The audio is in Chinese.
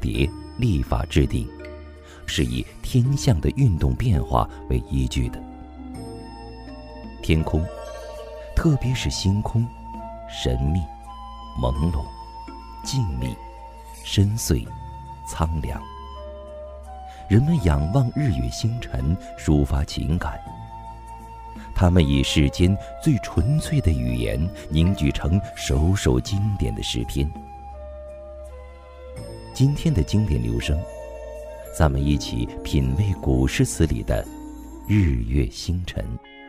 节历法制定，是以天象的运动变化为依据的。天空，特别是星空，神秘、朦胧、静谧、深邃、苍凉。人们仰望日月星辰，抒发情感。他们以世间最纯粹的语言凝聚成首首经典的诗篇。今天的经典留声，咱们一起品味古诗词里的日月星辰。